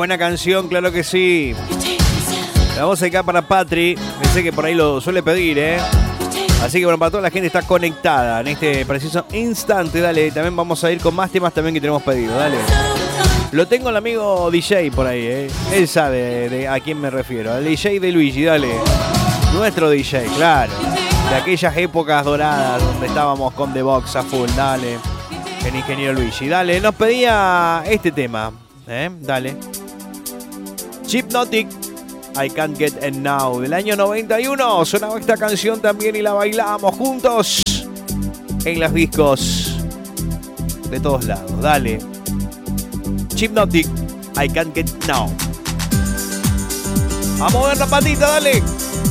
buena canción, claro que sí. La vamos acá para Patri. Pensé que por ahí lo suele pedir, ¿eh? Así que bueno, para toda la gente está conectada en este preciso instante. Dale, también vamos a ir con más temas también que tenemos pedido. Dale. Lo tengo el amigo DJ por ahí, ¿eh? Él sabe de a quién me refiero. Al DJ de Luigi, dale. Nuestro DJ, claro. De aquellas épocas doradas donde estábamos con The Box a full, dale. El ingeniero Luigi, dale. Nos pedía este tema, dale. Hypnotic, I Can't Get Enough, del año 91. Sonaba esta canción también y la bailábamos juntos en los discos de todos lados, dale. Hypnotic, I Can't Get Enough. Vamos a mover la patita, dale.